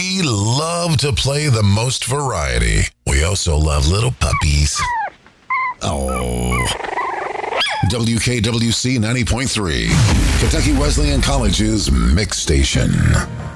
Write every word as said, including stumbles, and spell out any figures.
We love to play the most variety. We also love little puppies. Oh. W K W C ninety point three, Kentucky Wesleyan College's Mix Station.